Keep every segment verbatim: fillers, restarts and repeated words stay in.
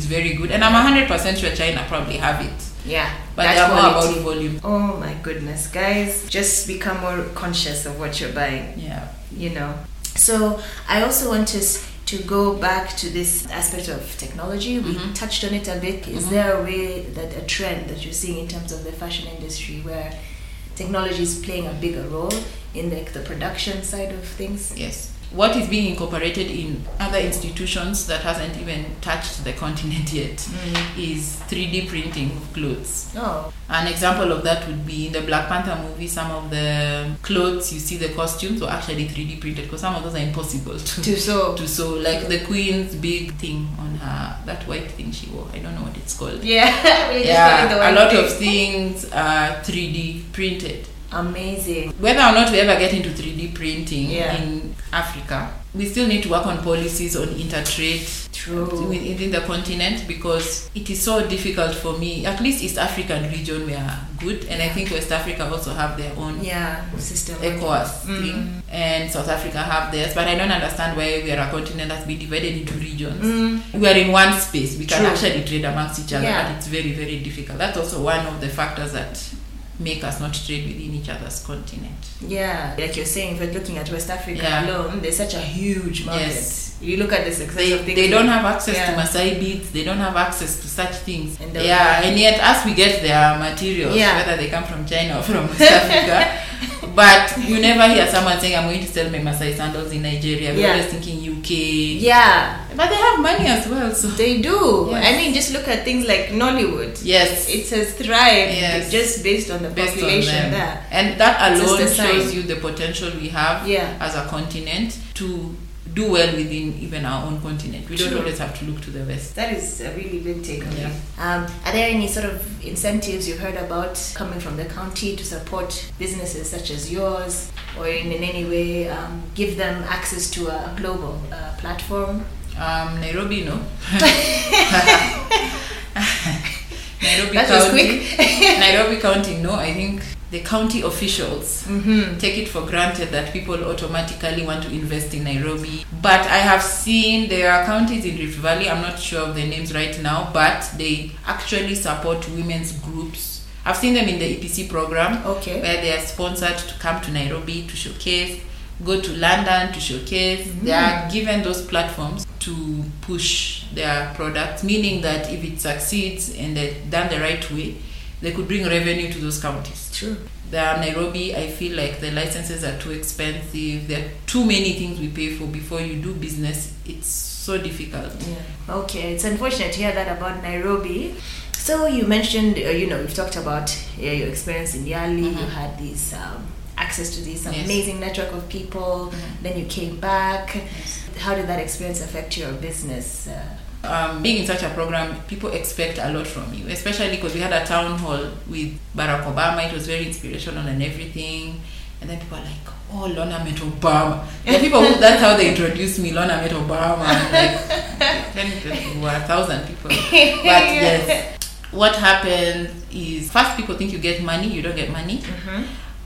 very good. And I'm one hundred percent sure China probably have it. Yeah. But they're more about volume. Oh my goodness, guys. Just become more conscious of what you're buying. Yeah. You know. So I also want to to go back to this aspect of technology. We mm-hmm. touched on it a bit. Is mm-hmm. there a way that a trend that you're seeing in terms of the fashion industry where technology is playing a bigger role in the, the production side of things? Yes. What is being incorporated in other institutions that hasn't even touched the continent yet mm. is three D printing of clothes. Oh. An example of that would be in the Black Panther movie, some of the clothes, you see the costumes were actually three D printed because some of those are impossible to, to sew. To sew. Like the Queen's big thing on her, that white thing she wore. I don't know what it's called. Yeah. yeah. A lot thing. of things are three D printed. Amazing. Whether or not we ever get into three D printing yeah. in Africa, we still need to work on policies on intertrade True. within the continent, because it is so difficult for me. At least East African region we are good, and I think West Africa also have their own yeah system ECOWAS mm. thing, and South Africa have theirs. But I don't understand why we are a continent that's been divided into regions. Mm. We are in one space. We can True. actually trade amongst each other, yeah. but it's very, very difficult. That's also one of the factors that make us not trade within each other's continent. Yeah, like you're saying, if we're looking at West Africa yeah. alone, there's such a huge market. Yes. You look at the success they, of things. They don't have access yeah. to Maasai beads, they don't have access to such things. And yeah, and yet as we get their materials, yeah. whether they come from China or from West Africa, but you never hear someone saying, I'm going to sell my Maasai sandals in Nigeria. We're yeah. always thinking U K. Yeah. But they have money as well. So they do. Yes. I mean, just look at things like Nollywood. Yes. It has thrived yes. just based on the based population on there. And that alone shows shows you the potential we have yeah. as a continent to do well within even our own continent. We don't True. always have to look to the West. That is a really big takeaway. Yeah. Um, are there any sort of incentives you've heard about coming from the county to support businesses such as yours, or in, in any way um, give them access to a global uh, platform? Um, Nairobi, no. Nairobi that County. was quick. Nairobi County, no. I think the county officials mm-hmm. take it for granted that people automatically want to invest in Nairobi. But I have seen there are counties in Rift Valley, I'm not sure of the names right now, but they actually support women's groups. I've seen them in the E P C program, okay. where they are sponsored to come to Nairobi to showcase, go to London to showcase. Mm-hmm. They are given those platforms to push their products, meaning that if it succeeds and they're done the right way, they could bring revenue to those counties. True. There, Nairobi, I feel like the licenses are too expensive. There are too many things we pay for before you do business. It's so difficult. Yeah. Okay, it's unfortunate to hear that about Nairobi. So you mentioned, uh, you know, we've talked about uh, your experience in Yali. Mm-hmm. You had these um, access to this yes. amazing network of people. Mm-hmm. Then you came back. Yes. How did that experience affect your business? Uh, Um, being in such a program, people expect a lot from you, especially because we had a town hall with Barack Obama. It was very inspirational and everything. And then people are like, oh, Lorna met Obama. The people, who, that's how they introduced me, Lorna met Obama. And like, ten, twenty, a thousand people. But yes, what happens is, first people think you get money, you don't get money. Mm-hmm.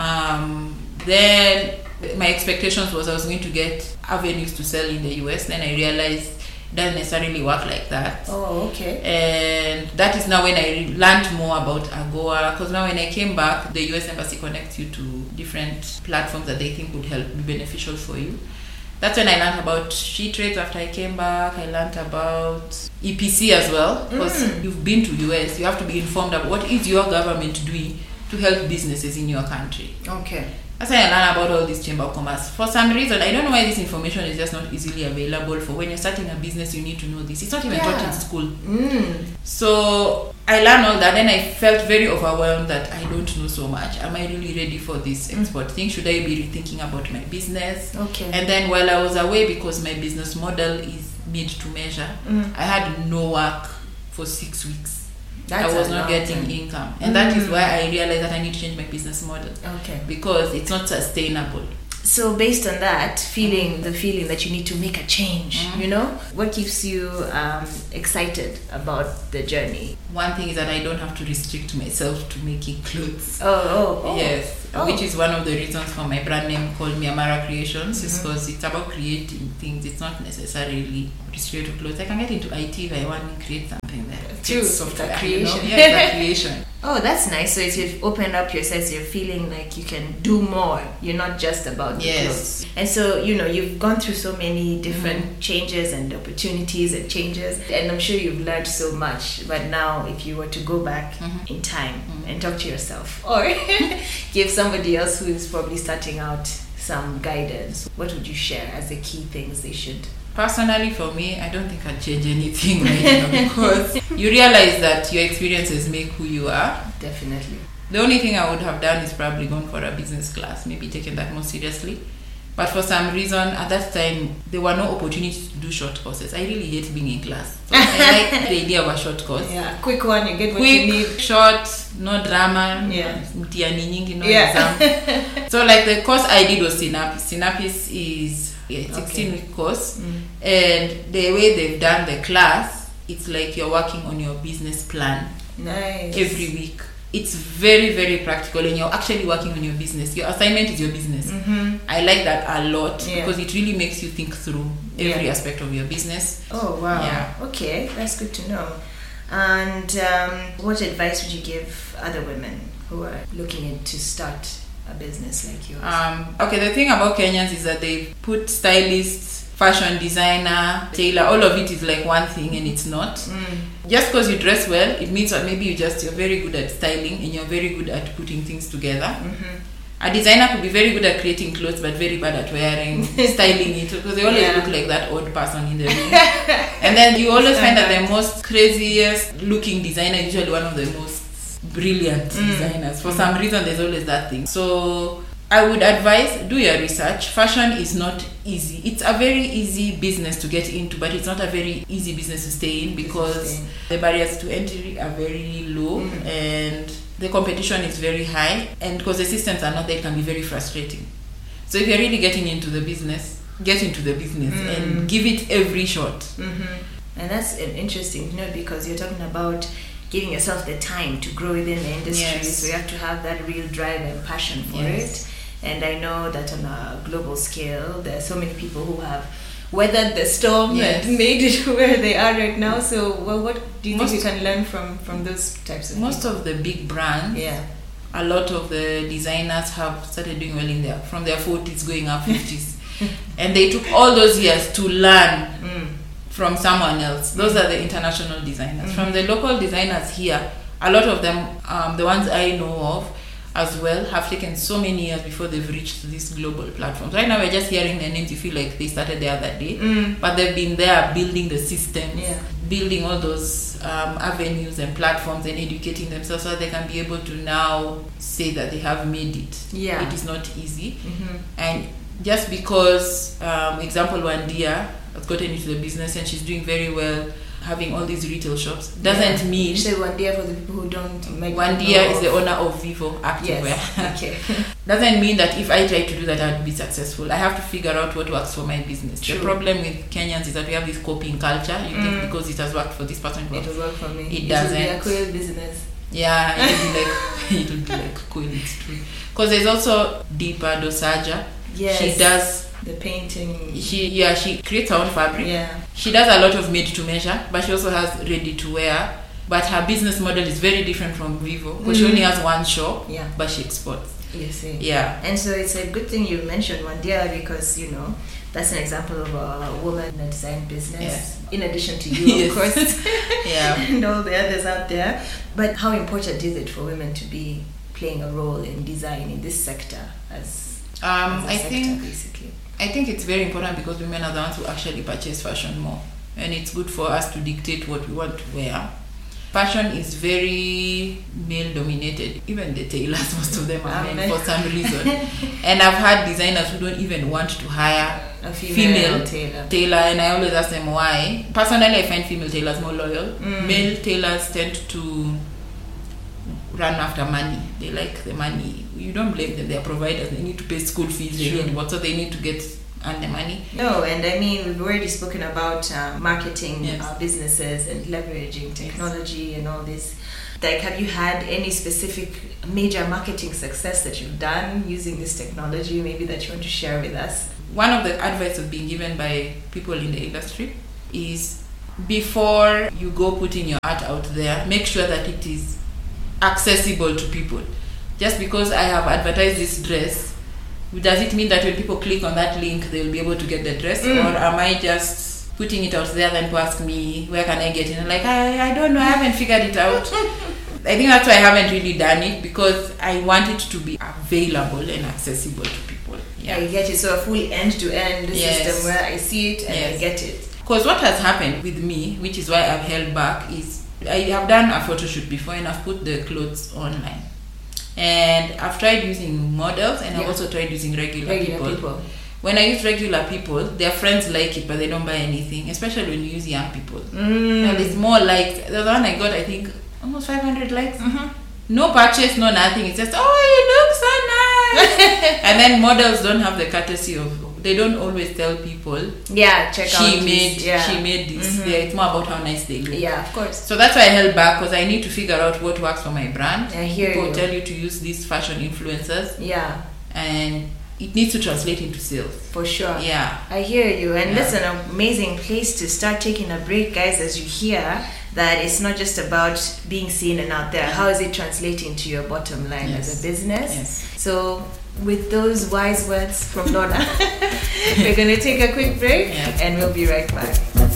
Um, then my expectations was I was going to get avenues to sell in the U S. Then I realized doesn't necessarily work like that. Oh, okay. And that is now when I learned more about AGOA, because now when I came back, the U S Embassy connects you to different platforms that they think would help be beneficial for you. That's when I learned about SheTrades. After I came back, I learned about E P C as well, because mm. you've been to U S, you have to be informed about what is your government doing to help businesses in your country. Okay. That's why I learned about all this Chamber of Commerce. For some reason, I don't know why this information is just not easily available. For when you're starting a business, you need to know this. It's not even yeah. taught in school. Mm. So I learned all that. Then I felt very overwhelmed that I don't know so much. Am I really ready for this export mm. thing? Should I be rethinking about my business? Okay. And then while I was away, because my business model is made to measure, mm. I had no work for six weeks. That's I was not getting time. income. And mm. that is why I realized that I need to change my business model. Okay. Because it's not sustainable. So based on that feeling, the feeling that you need to make a change, mm-hmm. you know, what keeps you um, excited about the journey? One thing is that I don't have to restrict myself to making clothes. Oh, oh, oh. Yes, oh. Which is one of the reasons for my brand name called Miamara Creations, mm-hmm. is because it's about creating things. It's not necessarily restricted to clothes. I can get into I T if I want to create something there. True, software creation. You know? Yeah, it's a creation. Oh, that's nice. So if you've opened up your sense, you're feeling like you can do more. You're not just about the yes. clothes. And so, you know, you've gone through so many different mm-hmm. changes and opportunities and changes. And I'm sure you've learned so much. But now, if you were to go back mm-hmm. in time mm-hmm. and talk to yourself or give somebody else who is probably starting out some guidance, what would you share as the key things they should? Personally, for me, I don't think I'd change anything right now because you realize that your experiences make who you are. Definitely. The only thing I would have done is probably gone for a business class, maybe taken that more seriously. But for some reason, at that time, there were no opportunities to do short courses. I really hate being in class. So I like the idea of a short course. Yeah, quick one, you get what quick, you need. Short, no drama, yeah. no yeah. exam. So like the course I did was Synapis. Synapis is a sixteen-week okay. course. Mm. And the way they've done the class, it's like you're working on your business plan. Nice. Every week. It's very, very practical and you're actually working on your business. Your assignment is your business. Mm-hmm. I like that a lot yeah. because it really makes you think through every yeah. aspect of your business. Oh, wow. Yeah. Okay, that's good to know. And um, what advice would you give other women who are looking to start a business like yours? Um, okay, the thing about Kenyans is that they put stylists, fashion designer, tailor, all of it is like one thing and it's not. Mm. Just because you dress well, it means that maybe you just, you're very good at styling and you're very good at putting things together. Mm-hmm. A designer could be very good at creating clothes but very bad at wearing, styling it because they always yeah. look like that old person in the room. And then you always find that the most craziest looking designer is usually one of the most brilliant mm. designers. For mm. some reason, there's always that thing. So I would advise, do your research. Fashion is not easy. It's a very easy business to get into, but it's not a very easy business to stay in because the barriers to entry are very low mm. and the competition is very high. And because the systems are not there, it can be very frustrating. So if you're really getting into the business, get into the business mm. and give it every shot. Mm-hmm. And that's an interesting note because you're talking about giving yourself the time to grow within the industry. Yes. So you have to have that real drive and passion for yes. it. And I know that on a global scale, there are so many people who have weathered the storm yes. and made it where they are right now. So well, what do you most think we can learn from, from those types of Most people? of the big brands, yeah. a lot of the designers have started doing well in their, from their forties going up fifties. And they took all those years to learn mm. from someone else. Those mm. are the international designers. Mm-hmm. From the local designers here, a lot of them, um, the ones I know of, as well, have taken so many years before they've reached these global platforms. Right now, we're just hearing their names. You feel like they started there that day, mm. but they've been there building the systems, yeah. building all those um, avenues and platforms, and educating themselves so that they can be able to now say that they have made it. Yeah, it is not easy, mm-hmm. and just because, um, example, Wandia has gotten into the business and she's doing very well, having all these retail shops doesn't yeah. mean. You say Wandia for the people who don't make. Wandia is the owner of Vivo Activewear. Yes. Okay. Doesn't mean that if I try to do that, I'd be successful. I have to figure out what works for my business. True. The problem with Kenyans is that we have this copying culture. You mm. think because it has worked for this person, it will work for me. It, it doesn't. It will be a cool business. Yeah, it would be like it would be like cool. It's true. Because there's also Deepa Dosaja. Yes. She does. The painting. She yeah she creates her own fabric. Yeah. She does a lot of made to measure, but she also has ready to wear. But her business model is very different from Vivo because mm. she only has one shop. Yeah. But she exports. You see. Yeah. And so it's a good thing you mentioned Wandia because you know that's an example of a woman in a design business. Yes. In addition to you, yes. of course. Yeah. And all the others out there. But how important is it for women to be playing a role in design in this sector as, um, as a I sector, think basically? I think it's very important because women are the ones who actually purchase fashion more. And it's good for us to dictate what we want to wear. Fashion is very male dominated. Even the tailors, most of them are men for some reason. And I've had designers who don't even want to hire a female, female tailor. tailor. And I always ask them why. Personally, I find female tailors more loyal. Mm. Male tailors tend to run after money. They like the money. You don't blame them. They are providers. They need to pay school fees. They Sure. need what, so they need to get earn the money. No, and I mean, we've already spoken about uh, marketing Yes. uh, businesses and leveraging technology and all this. Like, have you had any specific major marketing success that you've done using this technology, maybe that you want to share with us? One of the advice that's been given by people in the industry is before you go putting your art out there, make sure that it is accessible to people. Just because I have advertised this dress, does it mean that when people click on that link, they'll be able to get the dress? Mm. Or am I just putting it out there, then to ask me, where can I get it? And I'm like, I, I don't know, I haven't figured it out. I think that's why I haven't really done it, because I want it to be available and accessible to people. Yeah, I get it. So a full end-to-end Yes. system where I see it and I Yes. get it. Because what has happened with me, which is why I've held back, is I have done a photo shoot before and I've put the clothes online. And I've tried using models and I've Yeah. also tried using regular, Regular people. people. When I use regular people, their friends like it, but they don't buy anything, especially when you use young people. Mm. Now, there's more likes. The one I got, I think, almost five hundred likes. Mhm. No purchase, no nothing. It's just, oh, you look so nice. And then models don't have the courtesy of, they don't always tell people, Yeah, check out she this. made yeah. she made this. Mhm. Yeah, it's more about how nice they look. Yeah, of course. So that's why I held back, because I need to figure out what works for my brand. I hear People you. tell you to use these fashion influencers, Yeah, and it needs to translate into sales. for sure. Yeah. I hear you, and Yeah. that's an amazing place to start taking a break, guys, as you hear that it's not just about being seen and out there. How is it translating to your bottom line Yes. as a business? Yes. So, with those wise words from Lorna, we're going to take a quick break Yeah. and we'll be right back.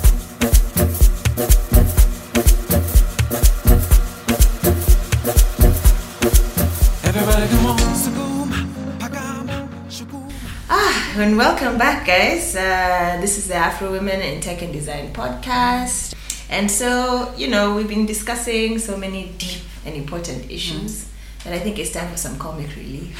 Everybody come on, shaboom, pagam, shaboom. Ah, and welcome back, guys. Uh, this is the Afro Women in Tech and Design podcast. And so, you know, we've been discussing so many deep and important issues that I think it's time for some comic relief.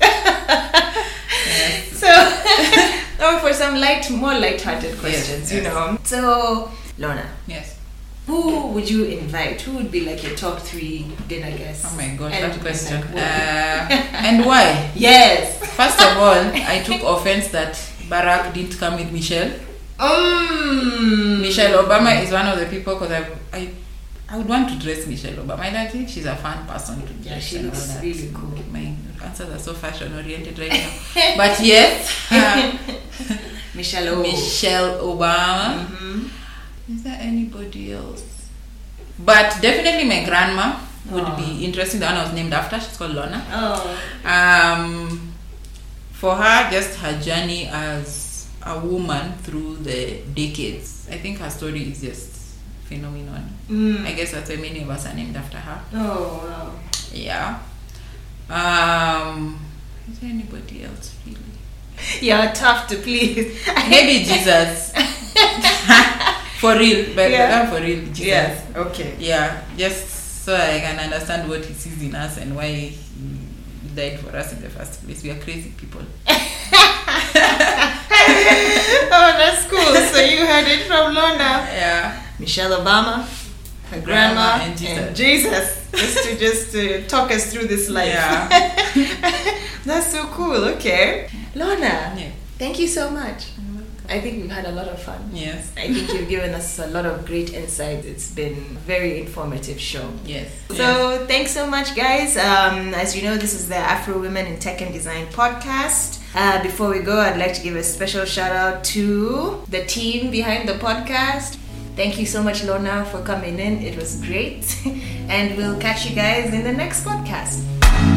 Yes. So, or for some light, more light-hearted questions, Yes, you yes. know. So, Lorna, Yes. who would you invite? Who would be like your top three dinner guests? Oh my gosh, And that question. like, Uh, what? and why? Yes. First of all, I took offense that Barack didn't come with Michelle. Um, Michelle Obama is one of the people, because I, I, I would want to dress Michelle Obama. I don't think she's a fun person to dress. Yeah, she and all looks that. really cool. My answers are so fashion oriented right now. But yes, uh, Michelle O. Michelle Obama. Mhm. Is there anybody else? But definitely my grandma would Oh. be interesting. The one I was named after, she's called Lorna. Oh. Um, for her, just her journey as a woman through the decades, I think her story is just phenomenal. Mm. I guess that's why many of us are named after her. Oh, wow. Yeah. Um, is there anybody else really? You're tough to please. Maybe Jesus. For real, but Yeah. uh, for real, Jesus. Yes. Okay. Yeah, just so I can understand what he sees in us and why he died for us in the first place. We are crazy people. Oh, that's cool. So you heard it from Lorna. Yeah. Michelle Obama, her grandma, Grandma and Jesus. and Jesus. Just to just to talk us through this life. Yeah. That's so cool. Okay. Lorna, Yeah. thank you so much. I think we've had a lot of fun. Yes. I think you've given us a lot of great insights. It's been a very informative show. Yes. So thanks so much, guys. Um, as you know, this is the Afro Women in Tech and Design podcast. Uh, before we go, I'd like to give a special shout out to the team behind the podcast. Thank you so much, Lorna, for coming in. It was great. And we'll catch you guys in the next podcast.